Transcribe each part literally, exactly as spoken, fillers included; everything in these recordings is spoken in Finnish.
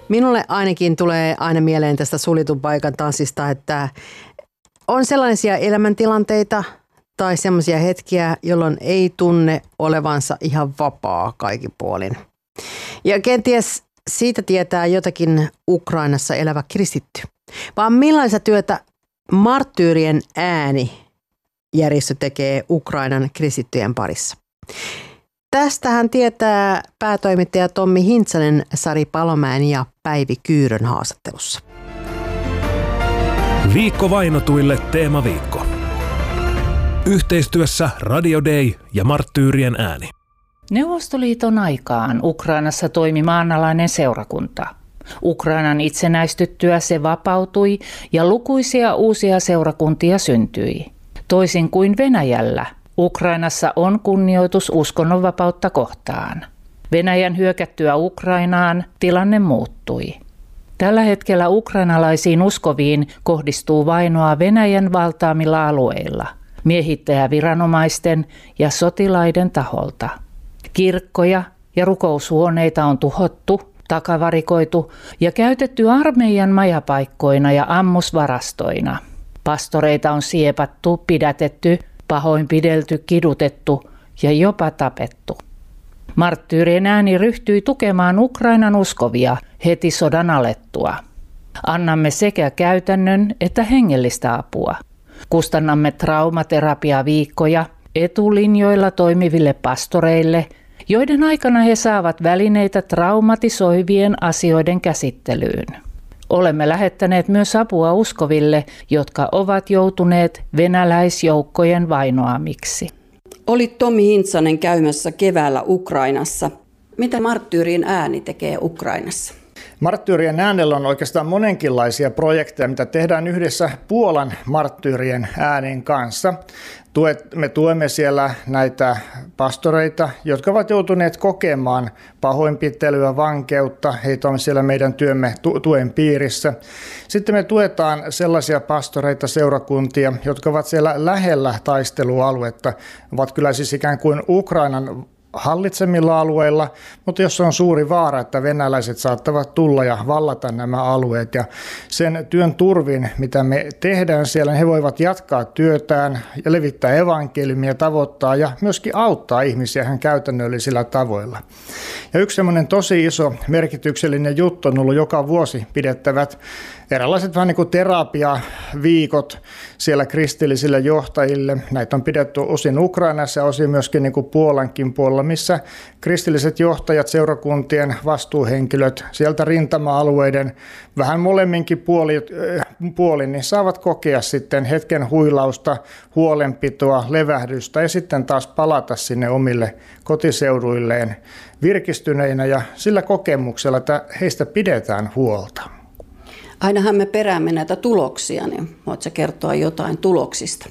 Minulle ainakin tulee aina mieleen tästä suljetun paikan tanssista, että on sellaisia elämäntilanteita tai sellaisia hetkiä, jolloin ei tunne olevansa ihan vapaa kaikin puolin. Ja kenties siitä tietää jotakin Ukrainassa elävä kristitty. Vaan millaista työtä Marttyyrien ääni järjestö tekee Ukrainan kristittyjen parissa. Tästähän tietää päätoimittaja Tommi Hintsanen Sari Palomäen ja Päivi Kyyrön haastattelussa. Viikko vainotuille teemaviikko. Yhteistyössä Radio Day ja Marttyyrien ääni. Neuvostoliiton aikaan Ukrainassa toimi maanalainen seurakunta. Ukrainan itsenäistyttyä se vapautui ja lukuisia uusia seurakuntia syntyi. Toisin kuin Venäjällä, Ukrainassa on kunnioitus uskonnonvapautta kohtaan. Venäjän hyökättyä Ukrainaan tilanne muuttui. Tällä hetkellä ukrainalaisiin uskoviin kohdistuu vainoa Venäjän valtaamilla alueilla, miehittäjäviranomaisten ja sotilaiden taholta. Kirkkoja ja rukoushuoneita on tuhottu, takavarikoitu ja käytetty armeijan majapaikkoina ja ammusvarastoina. Pastoreita on siepattu, pidätetty, pahoinpidelty, kidutettu ja jopa tapettu. Marttyyrien ääni ryhtyi tukemaan Ukrainan uskovia heti sodan alettua. Annamme sekä käytännön että hengellistä apua. Kustannamme traumaterapiaviikkoja etulinjoilla toimiville pastoreille, joiden aikana he saavat välineitä traumatisoivien asioiden käsittelyyn. Olemme lähettäneet myös apua uskoville, jotka ovat joutuneet venäläisjoukkojen vainoamiksi. Olit Tommi Hintsanen käymässä keväällä Ukrainassa. Mitä Marttyyrien ääni tekee Ukrainassa? Marttyyrien äänellä on oikeastaan monenkinlaisia projekteja, mitä tehdään yhdessä Puolan Marttyyrien äänen kanssa. Me tuemme siellä näitä pastoreita, jotka ovat joutuneet kokemaan pahoinpitelyä, vankeutta. Heitä on siellä meidän työmme tuen piirissä. Sitten me tuetaan sellaisia pastoreita, seurakuntia, jotka ovat siellä lähellä taistelualuetta. Ovat kyllä siis ikään kuin Ukrainan hallitsemilla alueilla, mutta jos on suuri vaara, että venäläiset saattavat tulla ja vallata nämä alueet. Ja sen työn turvin, mitä me tehdään siellä, he voivat jatkaa työtään ja levittää evankeliumia, tavoittaa ja myöskin auttaa ihmisiä ihan käytännöllisillä tavoilla. Ja yksi semmoinen tosi iso merkityksellinen juttu on ollut joka vuosi pidettävät eräänlaiset vähän niin kuin terapiaviikot siellä kristillisille johtajille. Näitä on pidetty osin Ukrainassa ja osin myöskin niin kuin Puolankin puolella, missä kristilliset johtajat, seurakuntien vastuuhenkilöt sieltä rintama-alueiden vähän molemminkin puoli, puolin, niin saavat kokea sitten hetken huilausta, huolenpitoa, levähdystä ja sitten taas palata sinne omille kotiseuduilleen virkistyneinä ja sillä kokemuksella, että heistä pidetään huolta. Ainahan me peräämme näitä tuloksia, niin voitko kertoa jotain tuloksista?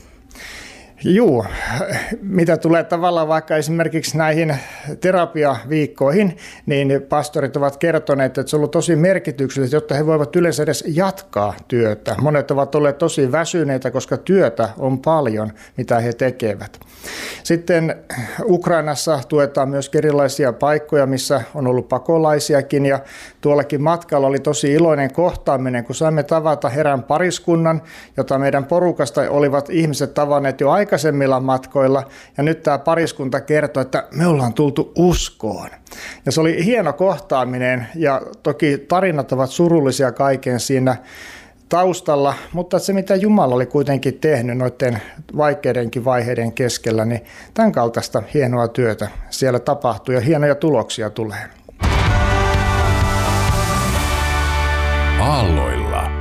Joo, mitä tulee tavallaan vaikka esimerkiksi näihin terapiaviikkoihin, niin pastorit ovat kertoneet, että se on ollut tosi merkityksellistä, jotta he voivat yleensä edes jatkaa työtä. Monet ovat olleet tosi väsyneitä, koska työtä on paljon, mitä he tekevät. Sitten Ukrainassa tuetaan myös erilaisia paikkoja, missä on ollut pakolaisiakin, ja tuollakin matkalla oli tosi iloinen kohtaaminen, kun saimme tavata erään pariskunnan, jota meidän porukasta olivat ihmiset tavanneet jo aikaisemmilla matkoilla, ja nyt tämä pariskunta kertoi, että me ollaan tultu uskoon. Ja se oli hieno kohtaaminen, ja toki tarinat ovat surullisia kaiken siinä taustalla, mutta se mitä Jumala oli kuitenkin tehnyt noiden vaikeidenkin vaiheiden keskellä, niin tämän kaltaista hienoa työtä siellä tapahtuu ja hienoja tuloksia tulee. Aalloilla.